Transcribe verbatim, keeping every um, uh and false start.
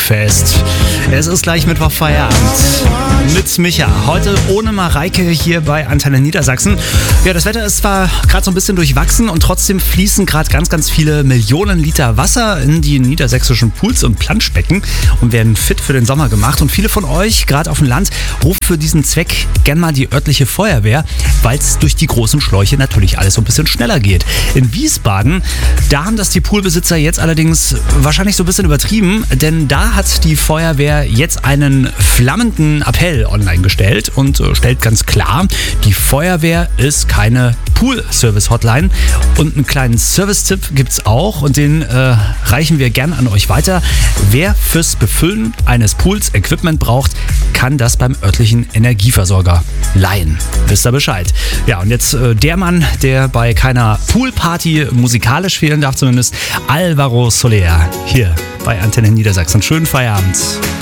fest. Es ist gleich Mittwoch Feierabend mit Micha. Heute ohne Mareike hier bei Antenne Niedersachsen. Ja, das Wetter ist zwar gerade so ein bisschen durchwachsen und trotzdem fließen gerade ganz, ganz viele Millionen Liter Wasser in die niedersächsischen Pools und Planschbecken und werden fit für den Sommer gemacht. Und viele von euch, gerade auf dem Land, rufen für diesen Zweck gern mal die örtliche Feuerwehr, weil es durch die großen Schläuche natürlich alles so ein bisschen schneller geht. In Wiesbaden, da haben das die Poolbesitzer jetzt allerdings wahrscheinlich so ein bisschen übertrieben, denn da hat die Feuerwehr jetzt einen flammenden Appell online gestellt und äh, stellt ganz klar, die Feuerwehr ist keine Pool-Service-Hotline. Und einen kleinen Service-Tipp gibt es auch und den äh, reichen wir gern an euch weiter. Wer fürs Befüllen eines Pools Equipment braucht, kann das beim örtlichen Energieversorger leihen. Wisst ihr Bescheid? Ja, und jetzt äh, der Mann, der bei keiner Poolparty musikalisch fehlen darf zumindest, Alvaro Soler, hier bei Antenne Niedersachsen. Schönen Feierabend.